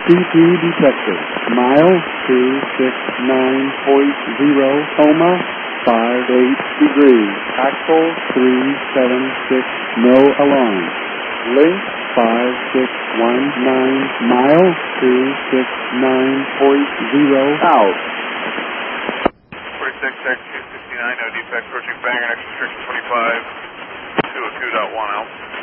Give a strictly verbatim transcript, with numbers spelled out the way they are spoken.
C T detected. Mile two six nine point zero, coma, five eight degrees. Axle three seven six, no alarm. Link five six one nine, mile two six nine point zero, out. forty-six X two sixty-nine, no defect, approaching Bangor, next restriction twenty-five, two oh two point one out.